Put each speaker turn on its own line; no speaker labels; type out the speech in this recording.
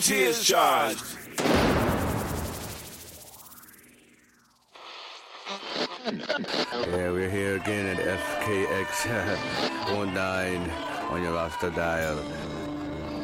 Tears charged.
Yeah, we're here again at FKX 19 on your roster dial.